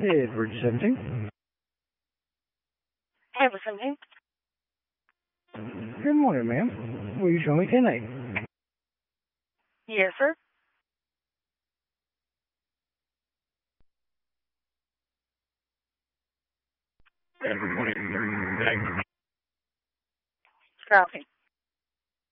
Edward 17. Edward 17. Good morning, ma'am. Will you show me 10-8? Yes, sir. Good morning. Copy.